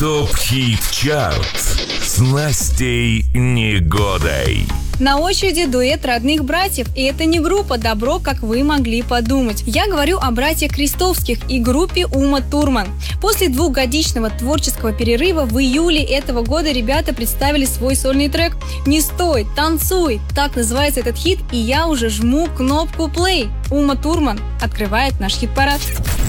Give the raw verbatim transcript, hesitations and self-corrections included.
ТОП-хит чарт с Настей Негодой. На очереди дуэт родных братьев, и это не группа «Добро», как вы могли подумать. Я говорю о братьях Крестовских и группе Ума Турман. После двухгодичного творческого перерыва в июле этого года ребята представили свой сольный трек «Не стой, танцуй». Так называется этот хит, и я уже жму кнопку «плей». Ума Турман открывает наш хит-парад.